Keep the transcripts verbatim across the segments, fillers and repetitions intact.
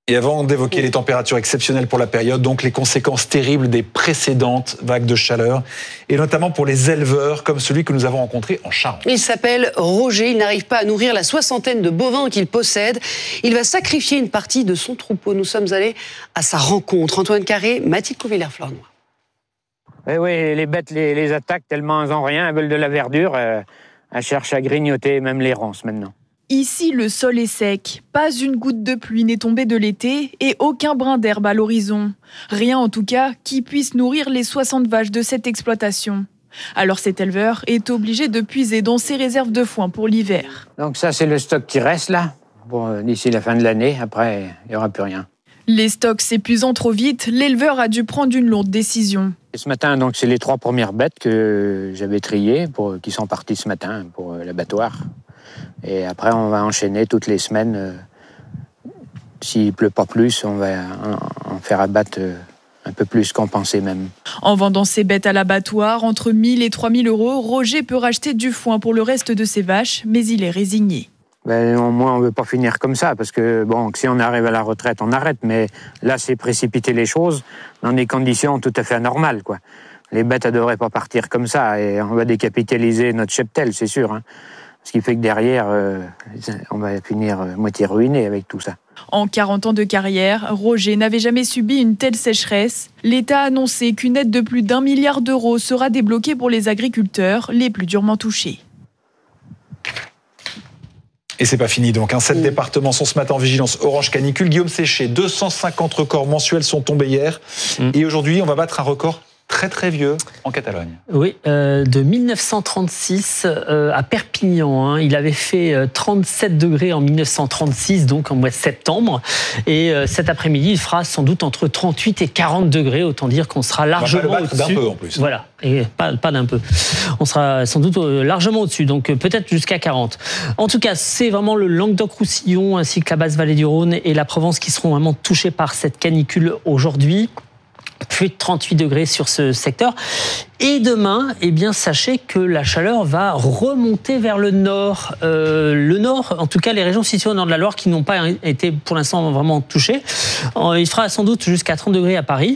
Et avant d'évoquer les températures exceptionnelles pour la période, donc les conséquences terribles des précédentes vagues de chaleur, et notamment pour les éleveurs comme celui que nous avons rencontré en Charente. Il s'appelle Roger, il n'arrive pas à nourrir la soixantaine de bovins qu'il possède. Il va sacrifier une partie de son troupeau. Nous sommes allés à sa rencontre. Antoine Carré, Mathilde Couvillère-Flornois. Oui, oui, les bêtes les, les attaquent tellement elles n'ont rien, elles veulent de la verdure, euh, elles cherchent à grignoter même les ronces maintenant. Ici, le sol est sec. Pas une goutte de pluie n'est tombée de l'été et aucun brin d'herbe à l'horizon. Rien en tout cas qui puisse nourrir les soixante vaches de cette exploitation. Alors cet éleveur est obligé de puiser dans ses réserves de foin pour l'hiver. Donc ça, c'est le stock qui reste là, pour euh, d'ici la fin de l'année. Après, il n'y aura plus rien. Les stocks s'épuisant trop vite, l'éleveur a dû prendre une lourde décision. Et ce matin, donc, c'est les trois premières bêtes que j'avais triées, pour, qui sont parties ce matin pour euh, l'abattoir. Et après, on va enchaîner toutes les semaines. Euh, s'il ne pleut pas plus, on va en, en faire abattre euh, un peu plus qu'on pensait même. En vendant ses bêtes à l'abattoir, entre mille et trois mille euros, Roger peut racheter du foin pour le reste de ses vaches, mais il est résigné. Ben, au moins, on ne veut pas finir comme ça, parce que bon, si on arrive à la retraite, on arrête. Mais là, c'est précipiter les choses dans des conditions tout à fait anormales, quoi. Les bêtes ne devraient pas partir comme ça, et on va décapitaliser notre cheptel, c'est sûr. Hein. Ce qui fait que derrière, euh, on va finir euh, moitié ruiné avec tout ça. En quarante ans de carrière, Roger n'avait jamais subi une telle sécheresse. L'État a annoncé qu'une aide de plus d'un milliard d'euros sera débloquée pour les agriculteurs les plus durement touchés. Et c'est pas fini donc. Hein. Sept mmh. départements sont ce matin en vigilance orange canicule. Guillaume Séché, deux cent cinquante records mensuels sont tombés hier. Mmh. Et aujourd'hui, on va battre un record très très vieux en Catalogne. Oui, euh, de dix-neuf cent trente-six euh, à Perpignan. Hein. Il avait fait euh, trente-sept degrés en dix-neuf cent trente-six, donc en mois de septembre. Et euh, cet après-midi, il fera sans doute entre trente-huit et quarante degrés. Autant dire qu'on sera largement on va au-dessus. D'un peu en plus. Voilà, et pas, pas d'un peu. On sera sans doute largement au-dessus, donc peut-être jusqu'à quarante. En tout cas, c'est vraiment le Languedoc-Roussillon ainsi que la Basse-Vallée du Rhône et la Provence qui seront vraiment touchés par cette canicule aujourd'hui. Plus de trente-huit degrés sur ce secteur. Et demain, eh bien, sachez que la chaleur va remonter vers le nord. Euh, le nord, en tout cas les régions situées au nord de la Loire qui n'ont pas été pour l'instant vraiment touchées. Il fera sans doute jusqu'à trente degrés à Paris.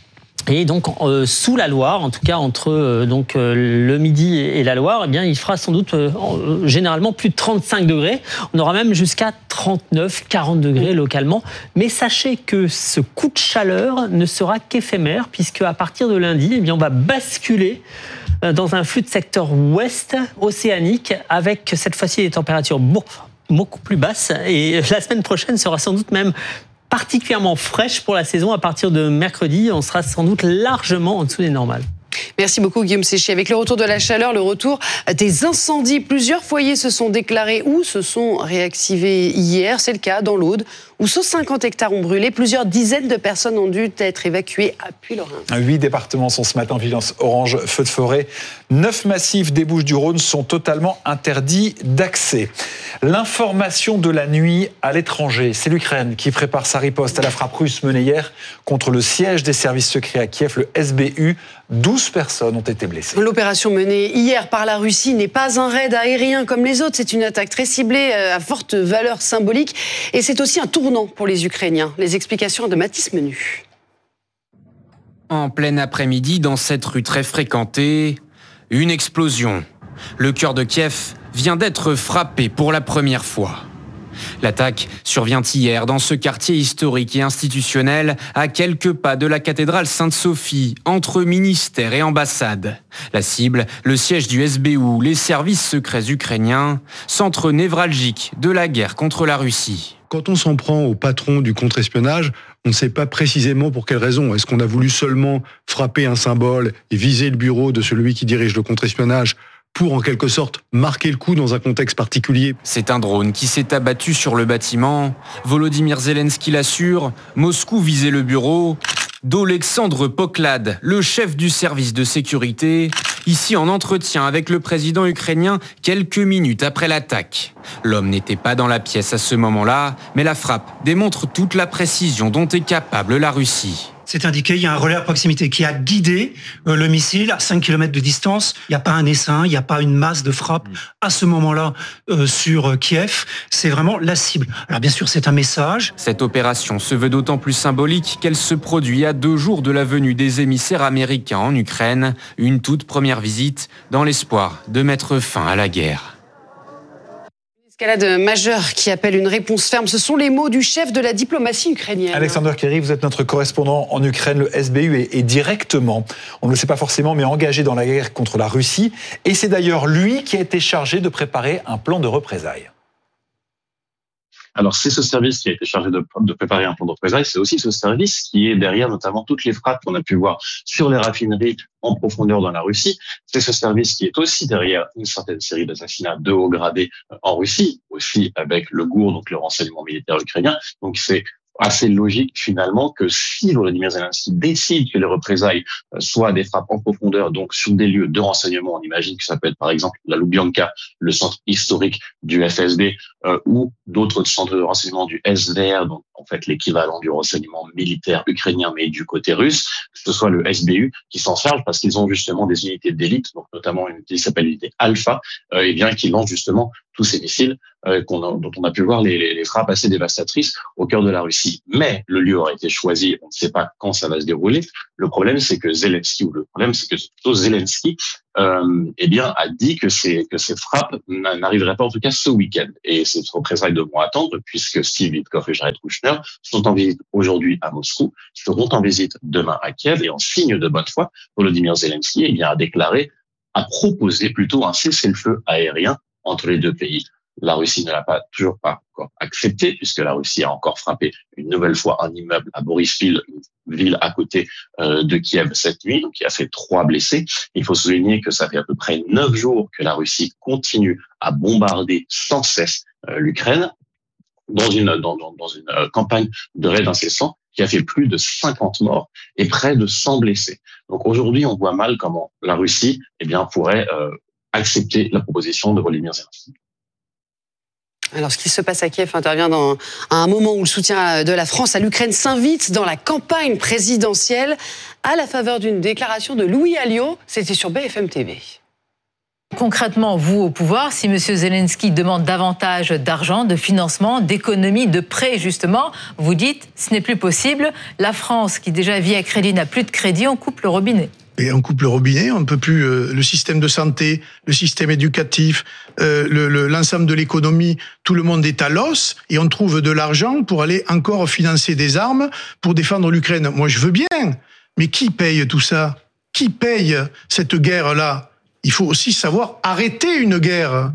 Et donc euh, sous la Loire, en tout cas entre euh, donc euh, le Midi et la Loire, eh bien il fera sans doute euh, généralement plus de trente-cinq degrés. On aura même jusqu'à trente-neuf, quarante degrés localement. Mais sachez que ce coup de chaleur ne sera qu'éphémère, puisque à partir de lundi, eh bien on va basculer dans un flux de secteur ouest océanique avec cette fois-ci des températures beaucoup plus basses. Et la semaine prochaine sera sans doute même particulièrement fraîche pour la saison. À partir de mercredi, on sera sans doute largement en dessous des normales. Merci beaucoup Guillaume Séché. Avec le retour de la chaleur, le retour des incendies. Plusieurs foyers se sont déclarés ou se sont réactivés hier. C'est le cas dans l'Aude, où cent cinquante hectares ont brûlé. Plusieurs dizaines de personnes ont dû être évacuées à Puylaurens. Huit départements sont ce matin en vigilance orange, feu de forêt. Neuf massifs des Bouches-du-Rhône sont totalement interdits d'accès. L'information de la nuit à l'étranger, c'est l'Ukraine qui prépare sa riposte à la frappe russe menée hier contre le siège des services secrets à Kiev, le S B U. douze personnes ont été blessées. L'opération menée hier par la Russie n'est pas un raid aérien comme les autres. C'est une attaque très ciblée à forte valeur symbolique. Et c'est aussi un tournant pour les Ukrainiens. Les explications de Mathis Menu. En plein après-midi, dans cette rue très fréquentée, une explosion. Le cœur de Kiev vient d'être frappé pour la première fois. L'attaque survient hier dans ce quartier historique et institutionnel à quelques pas de la cathédrale Sainte-Sophie, entre ministère et ambassade. La cible, le siège du S B U, les services secrets ukrainiens, centre névralgique de la guerre contre la Russie. Quand on s'en prend au patron du contre-espionnage, on ne sait pas précisément pour quelle raison. Est-ce qu'on a voulu seulement frapper un symbole et viser le bureau de celui qui dirige le contre-espionnage pour en quelque sorte marquer le coup dans un contexte particulier? C'est un drone qui s'est abattu sur le bâtiment. Volodymyr Zelensky l'assure, Moscou visait le bureau d'Olexandre Poklad, le chef du service de sécurité, ici en entretien avec le président ukrainien quelques minutes après l'attaque. L'homme n'était pas dans la pièce à ce moment-là, mais la frappe démontre toute la précision dont est capable la Russie. C'est indiqué, il y a un relais à proximité qui a guidé euh, le missile à cinq kilomètres de distance. Il n'y a pas un essaim, il n'y a pas une masse de frappe à ce moment-là euh, sur euh, Kiev. C'est vraiment la cible. Alors bien sûr, c'est un message. Cette opération se veut d'autant plus symbolique qu'elle se produit à deux jours de la venue des émissaires américains en Ukraine. Une toute première visite dans l'espoir de mettre fin à la guerre. Escalade majeure qui appelle une réponse ferme. Ce sont les mots du chef de la diplomatie ukrainienne. Alexander Kerry, vous êtes notre correspondant en Ukraine. Le S B U est, est directement, on ne le sait pas forcément, mais engagé dans la guerre contre la Russie. Et c'est d'ailleurs lui qui a été chargé de préparer un plan de représailles. Alors, c'est ce service qui a été chargé de, de préparer un plan de représailles. C'est aussi ce service qui est derrière notamment toutes les frappes qu'on a pu voir sur les raffineries en profondeur dans la Russie. C'est ce service qui est aussi derrière une certaine série d'assassinats de haut gradé en Russie, aussi avec le G U R, donc le renseignement militaire ukrainien. Donc, c'est assez logique finalement que si Volodymyr Zelensky décide que les représailles soient des frappes en profondeur, donc sur des lieux de renseignement, on imagine que ça peut être par exemple la Loubianka, le centre historique du F S B, euh, ou d'autres centres de renseignement du S V R, donc en fait l'équivalent du renseignement militaire ukrainien mais du côté russe, que ce soit le S B U qui s'en charge parce qu'ils ont justement des unités d'élite, donc notamment une unité qui s'appelle l'unité Alpha, euh, et bien qui lance justement tous ces missiles euh, qu'on a, dont on a pu voir les, les, les frappes assez dévastatrices au cœur de la Russie. Mais le lieu aura été choisi, on ne sait pas quand ça va se dérouler. Le problème, c'est que Zelensky, ou le problème, c'est que plutôt Zelensky, euh, eh bien, a dit que ces que ces frappes n'arriveraient pas, en tout cas, ce week-end. Et ces représailles devront attendre, puisque Steve Witkoff et Jared Kushner sont en visite aujourd'hui à Moscou, seront en visite demain à Kiev, et en signe de bonne foi, Volodymyr Zelensky, eh bien, a déclaré, a proposé plutôt un cessez-le-feu aérien entre les deux pays. La Russie ne l'a pas toujours pas encore accepté, puisque la Russie a encore frappé une nouvelle fois un immeuble à Boryspil, une ville à côté euh, de Kiev cette nuit, donc qui a fait trois blessés. Il faut souligner que ça fait à peu près neuf jours que la Russie continue à bombarder sans cesse euh, l'Ukraine dans une dans, dans, dans une euh, campagne de raid incessant qui a fait plus de cinquante morts et près de cent blessés. Donc aujourd'hui, on voit mal comment la Russie, eh bien, pourrait euh, accepter la proposition de Volodymyr Zelensky. Alors, ce qui se passe à Kiev intervient dans, à un moment où le soutien de la France à l'Ukraine s'invite dans la campagne présidentielle à la faveur d'une déclaration de Louis Alliot. C'était sur B F M T V. Concrètement, vous au pouvoir, si M. Zelensky demande davantage d'argent, de financement, d'économie, de prêts justement, vous dites ce n'est plus possible. La France, qui déjà vit à crédit, n'a plus de crédit, on coupe le robinet. Et on coupe le robinet, on ne peut plus. Euh, le système de santé, le système éducatif, euh, le, le, l'ensemble de l'économie, tout le monde est à l'os et on trouve de l'argent pour aller encore financer des armes pour défendre l'Ukraine. Moi, je veux bien, mais qui paye tout ça ? Qui paye cette guerre-là ? Il faut aussi savoir arrêter une guerre.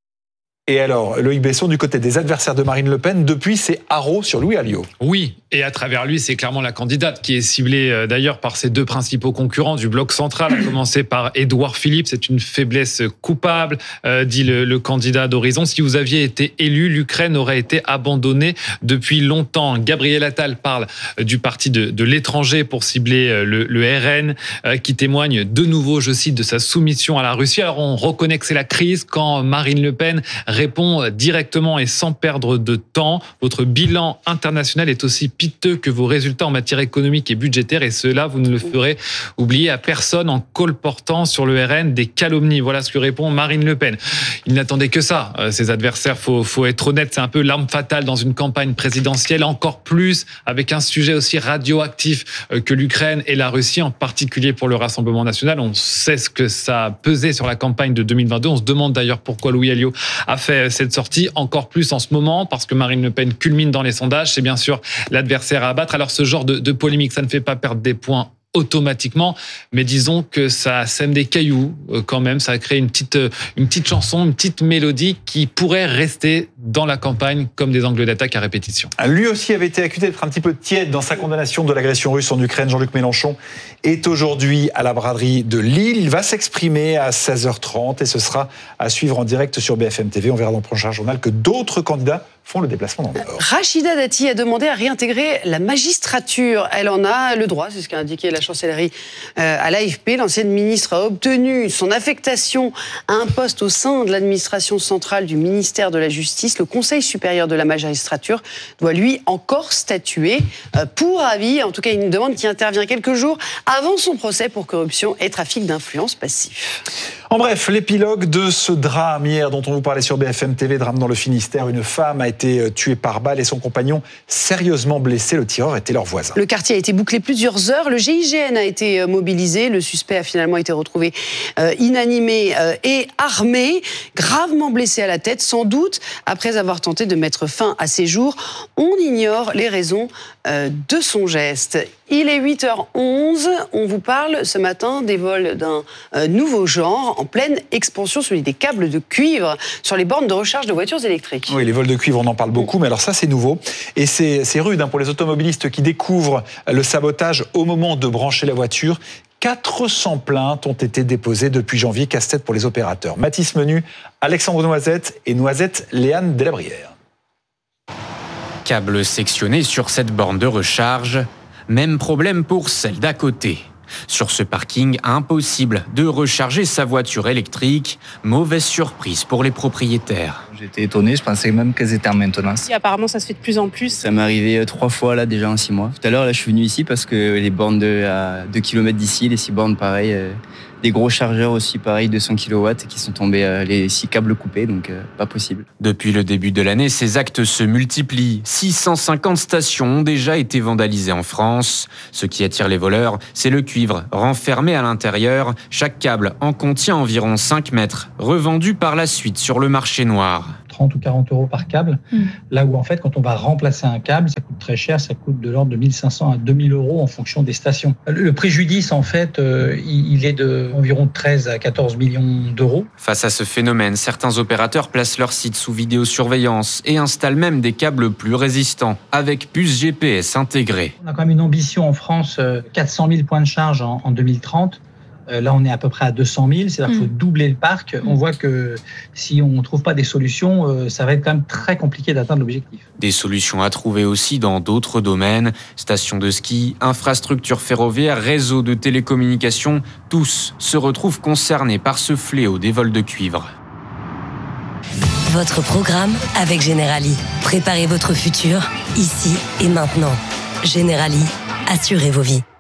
Et alors, Loïc Besson, du côté des adversaires de Marine Le Pen, depuis, c'est haro sur Louis Alliot. Oui, et à travers lui, c'est clairement la candidate qui est ciblée d'ailleurs par ses deux principaux concurrents du bloc central, à commencer par Édouard Philippe. C'est une faiblesse coupable, euh, dit le, le candidat d'Horizon. Si vous aviez été élu, l'Ukraine aurait été abandonnée depuis longtemps. Gabriel Attal parle du parti de, de l'étranger pour cibler le, le R N, euh, qui témoigne de nouveau, je cite, de sa soumission à la Russie. Alors on reconnaît que c'est la crise quand Marine Le Pen répond directement et sans perdre de temps. Votre bilan international est aussi piteux que vos résultats en matière économique et budgétaire, et cela, vous ne le ferez oublier à personne en colportant sur le R N des calomnies. Voilà ce que répond Marine Le Pen. Il n'attendait que ça, ses adversaires. Faut, faut être honnête, c'est un peu l'arme fatale dans une campagne présidentielle, encore plus avec un sujet aussi radioactif que l'Ukraine et la Russie, en particulier pour le Rassemblement national. On sait ce que ça a pesé sur la campagne de deux mille vingt-deux. On se demande d'ailleurs pourquoi Louis Alliot a fait cette sortie, encore plus en ce moment, parce que Marine Le Pen culmine dans les sondages. C'est bien sûr l'adversaire à abattre. Alors ce genre de, de polémique, ça ne fait pas perdre des points automatiquement, mais disons que ça sème des cailloux quand même, ça a créé une petite, une petite chanson, une petite mélodie qui pourrait rester dans la campagne comme des angles d'attaque à répétition. Lui aussi avait été accusé d'être un petit peu tiède dans sa condamnation de l'agression russe en Ukraine. Jean-Luc Mélenchon est aujourd'hui à la braderie de Lille. Il va s'exprimer à seize heures trente et ce sera à suivre en direct sur B F M T V. On verra dans le prochain journal que d'autres candidats font le déplacement dans le Nord. Rachida Dati a demandé à réintégrer la magistrature. Elle en a le droit, c'est ce qu'a indiqué la chancellerie à l'A F P. L'ancienne ministre a obtenu son affectation à un poste au sein de l'administration centrale du ministère de la Justice. Le Conseil supérieur de la magistrature doit lui encore statuer pour avis. En tout cas, une demande qui intervient quelques jours avant son procès pour corruption et trafic d'influence passif. En bref, l'épilogue de ce drame hier dont on vous parlait sur B F M T V, drame dans le Finistère. Une femme a été tuée par balle et son compagnon sérieusement blessé. Le tireur était leur voisin. Le quartier a été bouclé plusieurs heures. Le G I G N a été mobilisé. Le suspect a finalement été retrouvé euh, inanimé euh, et armé, gravement blessé à la tête, sans doute après avoir tenté de mettre fin à ses jours. On ignore les raisons euh, de son geste. Il est huit heures onze, on vous parle ce matin des vols d'un euh, nouveau genre en pleine expansion, celui des câbles de cuivre sur les bornes de recharge de voitures électriques. Oui, les vols de cuivre, on en parle beaucoup, mais alors ça c'est nouveau et c'est, c'est rude hein, pour les automobilistes qui découvrent le sabotage au moment de brancher la voiture. quatre cents plaintes ont été déposées depuis janvier, casse-tête pour les opérateurs. Mathis Menu, Alexandre Noisette et Noisette Léane Delabrière. Câble sectionné sur cette borne de recharge. Même problème pour celle d'à côté. Sur ce parking, impossible de recharger sa voiture électrique. Mauvaise surprise pour les propriétaires. J'étais étonné, je pensais même qu'elles étaient en maintenance. Et apparemment, ça se fait de plus en plus. Ça m'est arrivé trois fois là déjà en six mois. Tout à l'heure, là, je suis venu ici parce que les bornes de, à deux kilomètres d'ici, les six bornes pareil, euh, des gros chargeurs aussi pareil, deux cents kilowatts qui sont tombés, euh, les six câbles coupés, donc euh, pas possible. Depuis le début de l'année, ces actes se multiplient. six cent cinquante stations ont déjà été vandalisées en France. Ce qui attire les voleurs, c'est le cuivre renfermé à l'intérieur. Chaque câble en contient environ cinq mètres, revendu par la suite sur le marché noir. trente ou quarante euros par câble, mmh. là où en fait quand on va remplacer un câble, ça coûte très cher, ça coûte de l'ordre de mille cinq cents à deux mille euros en fonction des stations. Le préjudice en fait, euh, il est de environ treize à quatorze millions d'euros. Face à ce phénomène, certains opérateurs placent leur site sous vidéosurveillance et installent même des câbles plus résistants, avec puces G P S intégrées. On a quand même une ambition en France, euh, quatre cent mille points de charge en, en deux mille trente. Là, on est à peu près à deux cent mille, c'est-à-dire qu'il faut doubler le parc. On voit que si on ne trouve pas des solutions, ça va être quand même très compliqué d'atteindre l'objectif. Des solutions à trouver aussi dans d'autres domaines. Stations de ski, infrastructures ferroviaires, réseaux de télécommunications, tous se retrouvent concernés par ce fléau des vols de cuivre. Votre programme avec Generali. Préparez votre futur, ici et maintenant. Generali, assurez vos vies.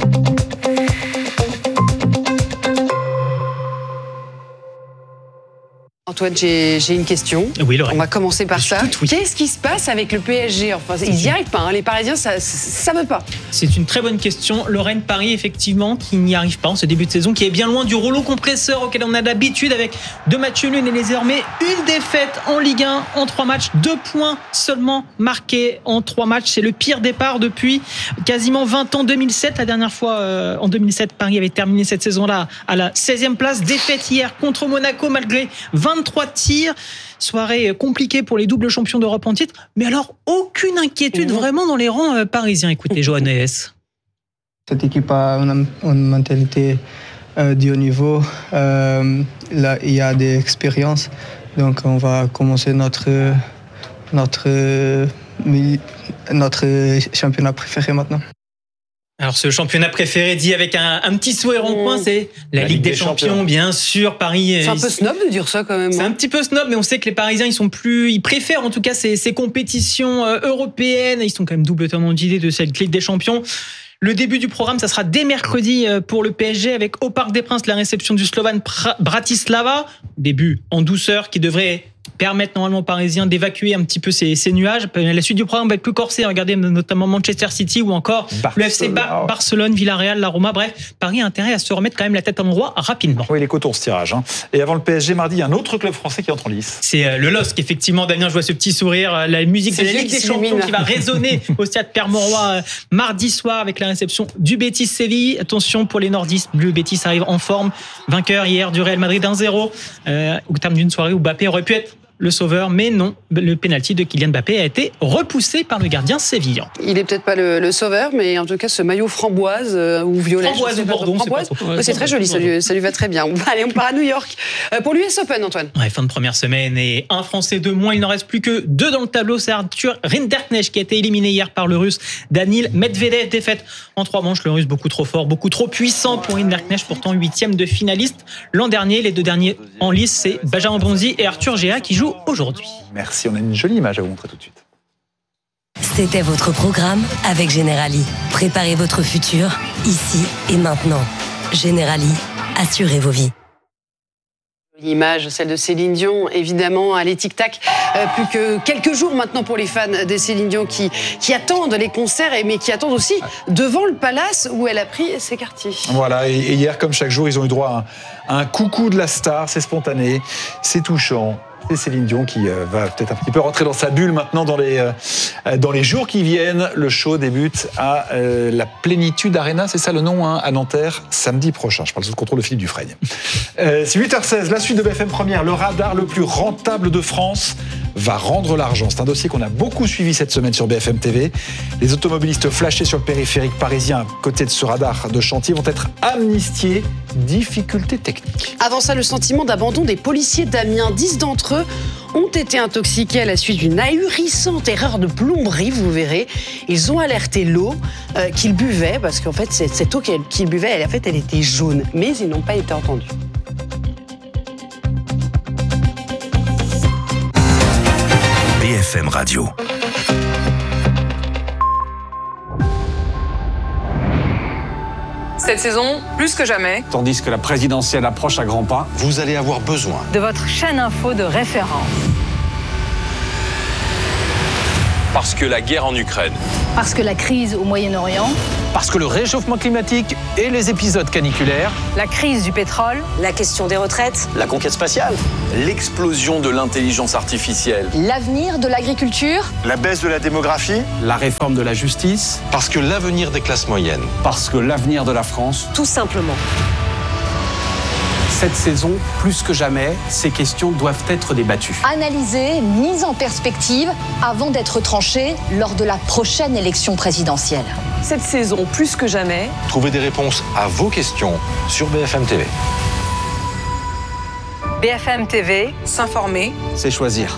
Antoine, j'ai, j'ai une question. Oui, Lorraine. On va commencer par ça. Tout, oui. Qu'est-ce qui se passe avec le P S G ? Enfin, ils n'y arrivent pas, hein. Les Parisiens, ça ne veut pas. C'est une très bonne question. Lorraine, Paris, effectivement, qui n'y arrive pas en ce début de saison, qui est bien loin du rouleau compresseur auquel on a l'habitude, avec deux matchs nuls et désormais une défaite en Ligue un en trois matchs. Deux points seulement marqués en trois matchs. C'est le pire départ depuis quasiment vingt ans. deux mille sept, la dernière fois, euh, en deux mille sept, Paris avait terminé cette saison-là à la seizième place. Défaite hier contre Monaco, malgré vingt-trois tirs. Soirée compliquée pour les doubles champions d'Europe en titre. Mais alors, aucune inquiétude mmh. vraiment dans les rangs euh, parisiens. Écoutez, Johan Hayes. Cette équipe a une, une mentalité euh, du haut niveau. Euh, là, il y a des expériences. Donc, on va commencer notre, notre, notre championnat préféré maintenant. Alors, ce championnat préféré dit avec un, un petit sourire en coin, c'est la, la Ligue, Ligue des, des champions, champions, bien sûr. Paris. C'est un peu snob de dire ça quand même. C'est un petit peu snob, mais on sait que les Parisiens, ils sont plus, ils préfèrent en tout cas ces, ces compétitions européennes. Ils sont quand même double tenant d'idée de cette Ligue des champions. Le début du programme, ça sera dès mercredi pour le P S G avec au Parc des Princes la réception du Slovan Bratislava. Début en douceur qui devrait permettre normalement aux Parisiens d'évacuer un petit peu ces, ces nuages. La suite du programme va être plus corsée. Regardez notamment Manchester City ou encore Barcelone. Le F C Bar- Barcelone, Villarreal, la Roma. Bref, Paris a intérêt à se remettre quand même la tête en endroit rapidement. Oui, les coton ce tirage. Hein. Et avant le P S G mardi, il y a un autre club français qui entre en lice. C'est le L O S C, effectivement. Damien, je vois ce petit sourire. La musique c'est de la Ligue des Champions qui va résonner au stade Pierre-Mauroy mardi soir avec la réception du Betis Séville. Attention pour les nordistes. Le Betis arrive en forme. Vainqueur hier du Real Madrid un zéro. Euh, au terme d'une soirée où Mbappé aurait pu être le sauveur, mais non, le pénalty de Kylian Mbappé a été repoussé par le gardien sévillan. Il n'est peut-être pas le, le sauveur, mais en tout cas, ce maillot framboise euh, ou violet. Framboise ou Bordeaux, framboise, c'est, pas ouais, c'est très joli, ça lui, ça lui va très bien. Allez, on part à New York euh, pour l'U S Open, Antoine. Ouais, fin de première semaine et un Français de moins. Il n'en reste plus que deux dans le tableau. C'est Arthur Rinderknecht qui a été éliminé hier par le Russe Danil Medvedev. Défaite en trois manches. Le Russe beaucoup trop fort, beaucoup trop puissant pour Rinderknecht, pourtant huitième de finaliste l'an dernier. Les deux derniers en lice, c'est Benjamin Bonzi et Arthur Géa qui jouent aujourd'hui. Merci, on a une jolie image à vous montrer tout de suite. C'était votre programme avec Generali. Préparez votre futur, ici et maintenant. Generali, assurez vos vies. L'image, celle de Céline Dion, évidemment, allez tic-tac. Euh, plus que quelques jours maintenant pour les fans de Céline Dion qui, qui attendent les concerts, mais qui attendent aussi devant le palace où elle a pris ses quartiers. Voilà, et, et hier, comme chaque jour, ils ont eu droit à un, à un coucou de la star. C'est spontané, c'est touchant. C'est Céline Dion qui euh, va peut-être un petit peu rentrer dans sa bulle maintenant dans les, euh, dans les jours qui viennent. Le show débute à euh, la Plénitude Arena, c'est ça le nom, hein, à Nanterre, samedi prochain. Je parle sous le contrôle de Philippe Dufresne. Euh, c'est huit heures seize, la suite de B F M Première. Le radar le plus rentable de France va rendre l'argent. C'est un dossier qu'on a beaucoup suivi cette semaine sur B F M T V. Les automobilistes flashés sur le périphérique parisien à côté de ce radar de chantier vont être amnistiés. Difficultés techniques. Avant ça, le sentiment d'abandon des policiers d'Amiens. Dix d'entre eux ont été intoxiqués à la suite d'une ahurissante erreur de plomberie, vous verrez. Ils ont alerté l'eau euh, qu'ils buvaient, parce qu'en fait, cette, cette eau qu'ils buvaient, elle, en fait, elle était jaune. Mais ils n'ont pas été entendus. B F M Radio. Cette saison, plus que jamais. Tandis que la présidentielle approche à grands pas, vous allez avoir besoin de votre chaîne info de référence. Parce que la guerre en Ukraine. Parce que la crise au Moyen-Orient. Parce que le réchauffement climatique et les épisodes caniculaires. La crise du pétrole. La question des retraites. La conquête spatiale. L'explosion de l'intelligence artificielle. L'avenir de l'agriculture. La baisse de la démographie. La réforme de la justice. Parce que l'avenir des classes moyennes. Parce que l'avenir de la France. Tout simplement. Cette saison, plus que jamais, ces questions doivent être débattues. Analysées, mises en perspective, avant d'être tranchées lors de la prochaine élection présidentielle. Cette saison, plus que jamais. Trouvez des réponses à vos questions sur B F M T V. B F M T V. S'informer. C'est choisir.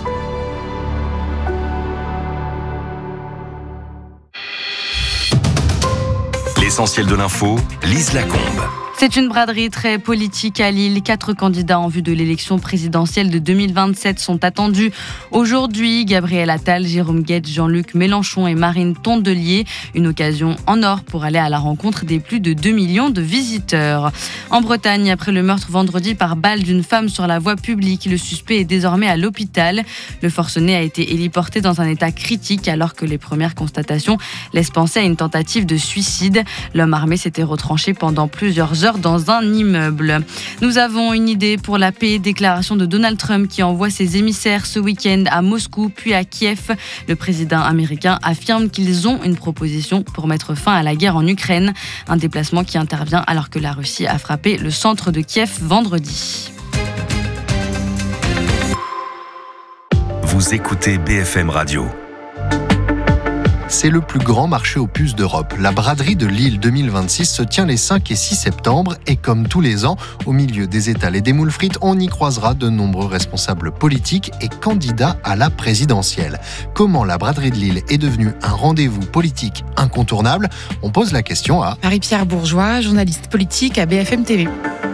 L'essentiel de l'info, Lise Lacombe. C'est une braderie très politique à Lille. Quatre candidats en vue de l'élection présidentielle de deux mille vingt-sept sont attendus aujourd'hui. Gabriel Attal, Jérôme Guedj, Jean-Luc Mélenchon et Marine Tondelier. Une occasion en or pour aller à la rencontre des plus de deux millions de visiteurs. En Bretagne, après le meurtre vendredi par balle d'une femme sur la voie publique, le suspect est désormais à l'hôpital. Le forcené a été héliporté dans un état critique alors que les premières constatations laissent penser à une tentative de suicide. L'homme armé s'était retranché pendant plusieurs heures dans un immeuble. Nous avons une idée pour la paix. Déclaration de Donald Trump qui envoie ses émissaires ce week-end à Moscou puis à Kiev. Le président américain affirme qu'ils ont une proposition pour mettre fin à la guerre en Ukraine. Un déplacement qui intervient alors que la Russie a frappé le centre de Kiev vendredi. Vous écoutez B F M Radio. C'est le plus grand marché aux puces d'Europe. La braderie de Lille deux mille vingt-six se tient les cinq et six septembre et comme tous les ans, au milieu des étals et des moules frites, on y croisera de nombreux responsables politiques et candidats à la présidentielle. Comment la braderie de Lille est devenue un rendez-vous politique incontournable ? On pose la question à Marie-Pierre Bourgeois, journaliste politique à B F M T V.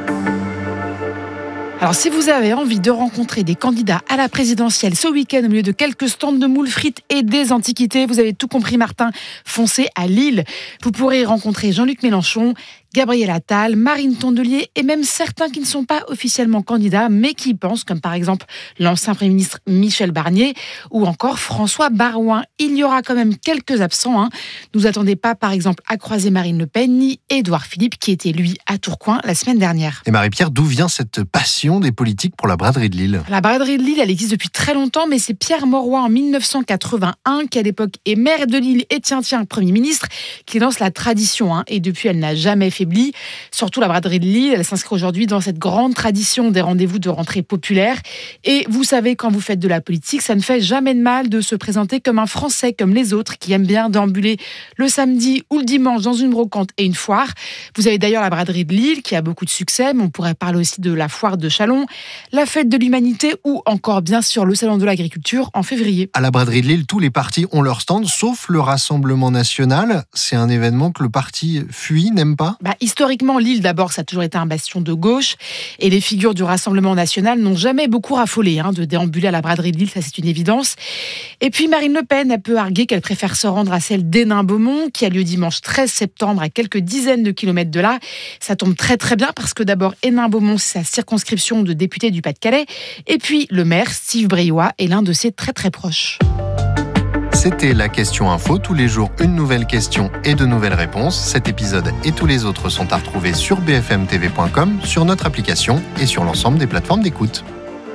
Alors, si vous avez envie de rencontrer des candidats à la présidentielle ce week-end au milieu de quelques stands de moules frites et des antiquités, vous avez tout compris, Martin, foncez à Lille. Vous pourrez rencontrer Jean-Luc Mélenchon, Gabriel Attal, Marine Tondelier et même certains qui ne sont pas officiellement candidats mais qui y pensent, comme par exemple l'ancien Premier ministre Michel Barnier ou encore François Baroin. Il y aura quand même quelques absents. Hein. Ne vous attendez pas par exemple à croiser Marine Le Pen ni Édouard Philippe qui était lui à Tourcoing la semaine dernière. Et Marie-Pierre, d'où vient cette passion des politiques pour la braderie de Lille ? La braderie de Lille, elle existe depuis très longtemps mais c'est Pierre Mauroy en dix-neuf cent quatre-vingt-un qui à l'époque est maire de Lille et tiens tiens Premier ministre qui lance la tradition hein, et depuis elle n'a jamais fait affaiblie. Surtout la braderie de Lille, elle s'inscrit aujourd'hui dans cette grande tradition des rendez-vous de rentrée populaire. Et vous savez, quand vous faites de la politique, ça ne fait jamais de mal de se présenter comme un Français, comme les autres, qui aiment bien déambuler le samedi ou le dimanche dans une brocante et une foire. Vous avez d'ailleurs la braderie de Lille qui a beaucoup de succès, mais on pourrait parler aussi de la foire de Châlons, la fête de l'humanité ou encore bien sûr le salon de l'agriculture en février. À la braderie de Lille, tous les partis ont leur stand, sauf le Rassemblement national. C'est un événement que le parti fuit, n'aime pas ? Bah, historiquement, Lille, d'abord, ça a toujours été un bastion de gauche. Et les figures du Rassemblement national n'ont jamais beaucoup raffolé hein, de déambuler à la braderie de Lille, ça c'est une évidence. Et puis Marine Le Pen a peu argué qu'elle préfère se rendre à celle d'Hénin-Beaumont, qui a lieu dimanche treize septembre, à quelques dizaines de kilomètres de là. Ça tombe très très bien parce que d'abord, Hénin-Beaumont, c'est sa circonscription de député du Pas-de-Calais. Et puis le maire, Steve Briouat, est l'un de ses très très proches. C'était la question info. Tous les jours, une nouvelle question et de nouvelles réponses. Cet épisode et tous les autres sont à retrouver sur b f m t v point com, sur notre application et sur l'ensemble des plateformes d'écoute.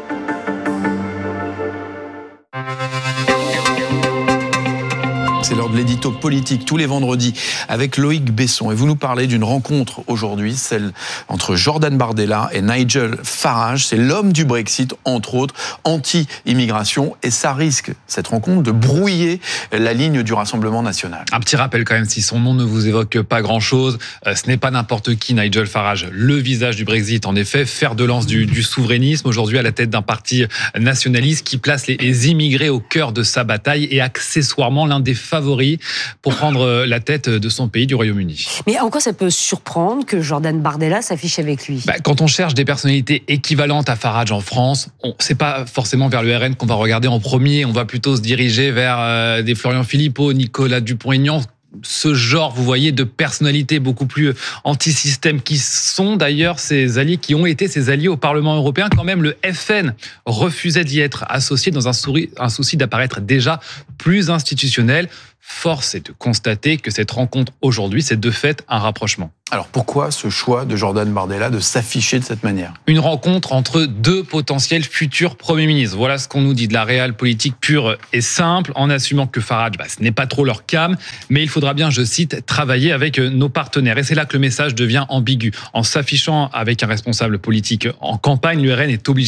C'est l'heure de l'édito politique tous les vendredis avec Loïc Besson. Et vous nous parlez d'une rencontre aujourd'hui, celle entre Jordan Bardella et Nigel Farage. C'est l'homme du Brexit, entre autres, anti-immigration. Et ça risque, cette rencontre, de brouiller la ligne du Rassemblement national. Un petit rappel quand même, si son nom ne vous évoque pas grand-chose, ce n'est pas n'importe qui, Nigel Farage, le visage du Brexit. En effet, fer de lance du, du souverainisme, aujourd'hui à la tête d'un parti nationaliste qui place les, les immigrés au cœur de sa bataille et accessoirement l'un des favoris pour prendre la tête de son pays, du Royaume-Uni. Mais en quoi ça peut surprendre que Jordan Bardella s'affiche avec lui ? bah, Quand on cherche des personnalités équivalentes à Farage en France, on, c'est pas forcément vers le R N qu'on va regarder en premier, on va plutôt se diriger vers euh, des Florian Philippot, Nicolas Dupont-Aignan, ce genre, vous voyez, de personnalités beaucoup plus anti-système qui sont d'ailleurs ses alliés, qui ont été ses alliés au Parlement européen. Quand même, le F N refusait d'y être associé dans un, souci, un souci d'apparaître déjà plus institutionnel. Force est de constater que cette rencontre aujourd'hui, c'est de fait un rapprochement. Alors pourquoi ce choix de Jordan Bardella de s'afficher de cette manière ? Une rencontre entre deux potentiels futurs premiers ministres. Voilà ce qu'on nous dit de la réelle politique pure et simple, en assumant que Farage, bah, ce n'est pas trop leur came, mais il faudra bien, je cite, travailler avec nos partenaires. Et c'est là que le message devient ambigu. En s'affichant avec un responsable politique en campagne, l'U R N est obligé